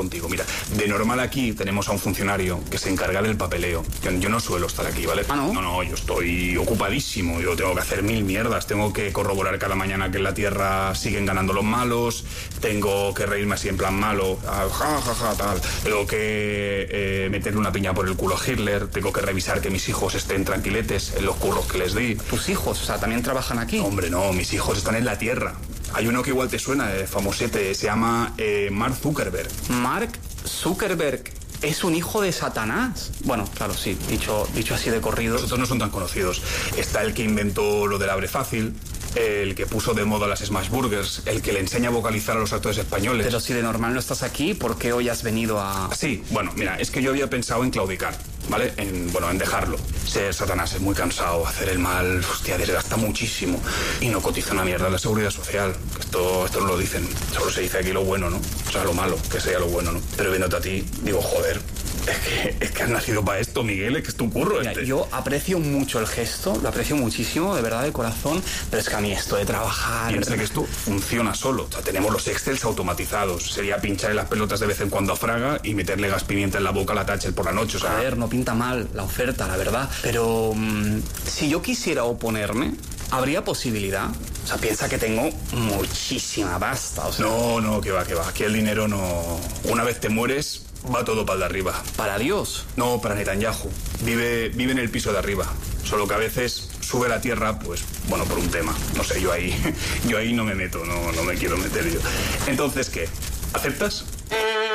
contigo. Mira, de normal aquí tenemos a un funcionario que se encarga del papeleo. Yo no suelo estar aquí, ¿vale? ¿Ah, no? No, yo estoy ocupadísimo. Yo tengo que hacer 1000 mierdas. Tengo que corroborar cada mañana que en la Tierra siguen ganando los malos. Tengo que reírme así en plan malo. Tal. Tengo que meterle una piña por el culo a Hitler. Tengo que revisar que mis hijos estén tranquiletes en los curros que les di. ¿Tus hijos? O sea, ¿también trabajan aquí? Hombre, no, mis hijos están en la Tierra. Hay uno que igual te suena, famosete, se llama Mark Zuckerberg. Mark Zuckerberg es un hijo de Satanás. Bueno, claro, sí, dicho así de corrido. Los otros no son tan conocidos. Está el que inventó lo del abre fácil, el que puso de moda las smash burgers, el que le enseña a vocalizar a los actores españoles. Pero si de normal no estás aquí, ¿por qué hoy has venido a...? Sí, bueno, mira, es que yo había pensado en claudicar, ¿vale? En dejarlo. Ser Satanás es muy cansado, hacer el mal, hostia, desgasta muchísimo. Y no cotiza una mierda la seguridad social. Esto no lo dicen, solo se dice aquí lo bueno, ¿no? O sea, lo malo, que sea lo bueno, ¿no? Pero viéndote a ti, digo, joder, es que has nacido para esto, Miguel, es que es tu curro. Mira, yo aprecio mucho el gesto, lo aprecio muchísimo, de verdad, de corazón, pero es que a mí esto de trabajar... Piensa que esto funciona solo. O sea, tenemos los Excels automatizados. Sería pinchar en las pelotas de vez en cuando a Fraga y meterle gas pimienta en la boca a la Thatcher por la noche. O sea, a ver, no pinta mal la oferta, la verdad, pero si yo quisiera oponerme, ¿habría posibilidad? O sea, piensa que tengo muchísima pasta, o sea... No, que va. Aquí el dinero no... Una vez te mueres, va todo para el de arriba. ¿Para Dios? No, para Netanyahu. Vive en el piso de arriba. Solo que a veces sube a la tierra, pues, bueno, por un tema. No sé, yo ahí no me meto, no me quiero meter yo. Entonces, ¿qué? ¿Aceptas?